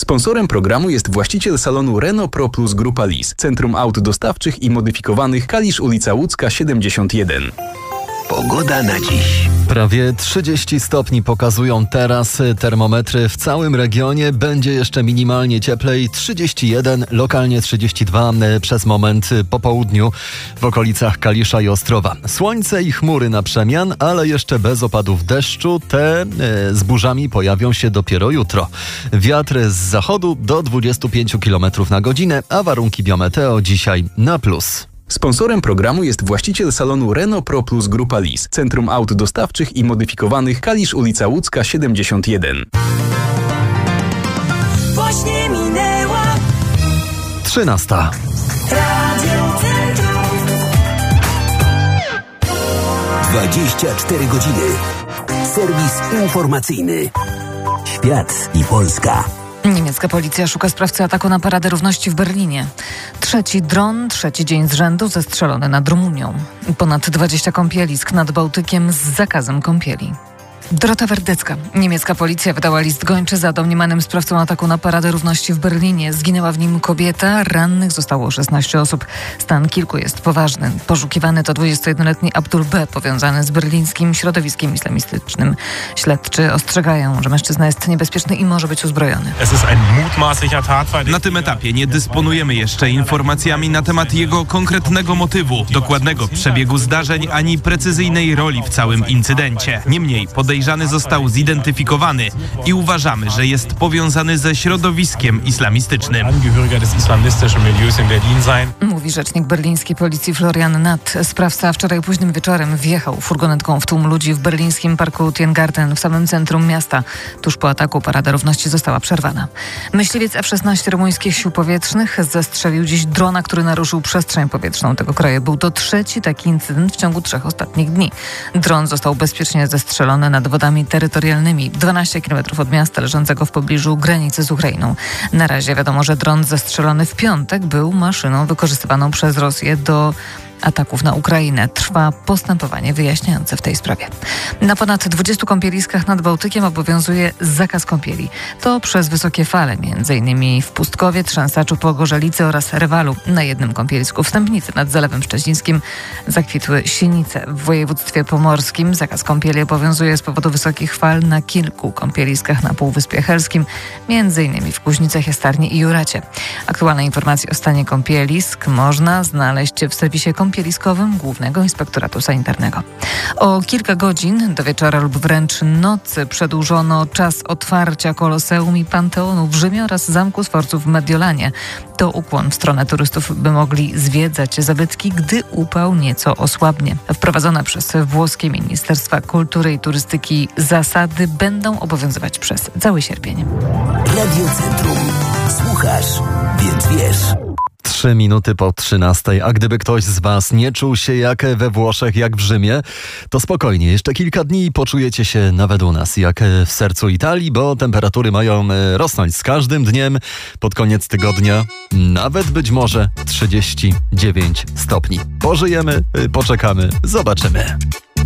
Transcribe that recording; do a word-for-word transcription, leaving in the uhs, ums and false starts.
Sponsorem programu jest właściciel salonu Renault Pro Plus Grupa Lis, Centrum Aut Dostawczych i Modyfikowanych, Kalisz, ulica Łódzka siedemdziesiąt jeden. Pogoda na dziś. Prawie trzydzieści stopni pokazują teraz termometry w całym regionie. Będzie jeszcze minimalnie cieplej, trzydzieści jeden, lokalnie trzydzieści dwa przez moment po południu w okolicach Kalisza i Ostrowa. Słońce i chmury na przemian, ale jeszcze bez opadów deszczu. Te e, z burzami pojawią się dopiero jutro. Wiatr z zachodu do dwudziestu pięciu kilometrów na godzinę, a warunki biometeo dzisiaj na plus. Sponsorem programu jest właściciel salonu Renault Pro Plus Grupa Lis, Centrum Aut Dostawczych i Modyfikowanych, Kalisz, ulica Łódzka siedemdziesiąt jeden. Właśnie minęła trzynasta. Radio Centrum. dwadzieścia cztery godziny. Serwis informacyjny. Świat i Polska. Niemiecka policja szuka sprawcy ataku na Paradę Równości w Berlinie. Trzeci dron, trzeci dzień z rzędu zestrzelony nad Rumunią. Ponad dwadzieścia kąpielisk nad Bałtykiem z zakazem kąpieli. Dorota Werdecka. Niemiecka policja wydała list gończy za domniemanym sprawcą ataku na Paradę Równości w Berlinie. Zginęła w nim kobieta, rannych zostało szesnaście osób. Stan kilku jest poważny. Poszukiwany to dwudziestojednoletni Abdul B., powiązany z berlińskim środowiskiem islamistycznym. Śledczy ostrzegają, że mężczyzna jest niebezpieczny i może być uzbrojony. Na tym etapie nie dysponujemy jeszcze informacjami na temat jego konkretnego motywu, dokładnego przebiegu zdarzeń ani precyzyjnej roli w całym incydencie. Niemniej podejrzany został zidentyfikowany i uważamy, że jest powiązany ze środowiskiem islamistycznym. Mówi rzecznik berlińskiej policji Florian Natt. Sprawca wczoraj późnym wieczorem wjechał furgonetką w tłum ludzi w berlińskim parku Tiergarten w samym centrum miasta. Tuż po ataku Parada Równości została przerwana. Myśliwiec F szesnaście rumuńskich sił powietrznych zestrzelił dziś drona, który naruszył przestrzeń powietrzną tego kraju. Był to trzeci taki incydent w ciągu trzech ostatnich dni. Dron został bezpiecznie zestrzelony nad wodami terytorialnymi, dwanaście kilometrów od miasta leżącego w pobliżu granicy z Ukrainą. Na razie wiadomo, że dron zestrzelony w piątek był maszyną wykorzystywaną przez Rosję do ataków na Ukrainę. Trwa postępowanie wyjaśniające w tej sprawie. Na ponad dwudziestu kąpieliskach nad Bałtykiem obowiązuje zakaz kąpieli. To przez wysokie fale, między innymi w Pustkowie, Trzęsaczu, Pogorzelicy oraz Rewalu. Na jednym kąpielisku w Stępnicy nad Zalewem Szczecińskim zakwitły sinice. W województwie pomorskim zakaz kąpieli obowiązuje z powodu wysokich fal na kilku kąpieliskach na Półwyspie Helskim, między innymi w Kuźnicach, Jastarni i Juracie. Aktualne informacje o stanie kąpielisk można znaleźć w serwisie kąpieliskowym Głównego Inspektoratu Sanitarnego. O kilka godzin do wieczora lub wręcz nocy przedłużono czas otwarcia Koloseum i Panteonu w Rzymie oraz Zamku Sforców w Mediolanie. To ukłon w stronę turystów, by mogli zwiedzać zabytki, gdy upał nieco osłabnie. Wprowadzone przez włoskie Ministerstwa Kultury i Turystyki zasady będą obowiązywać przez cały sierpień. Radio Centrum. Słuchasz, więc wiesz. Trzy minuty po trzynastej, a gdyby ktoś z was nie czuł się jak we Włoszech, jak w Rzymie, to spokojnie, jeszcze kilka dni i poczujecie się nawet u nas jak w sercu Italii, bo temperatury mają rosnąć z każdym dniem. Pod koniec tygodnia nawet być może trzydzieści dziewięć stopni. Pożyjemy, poczekamy, zobaczymy.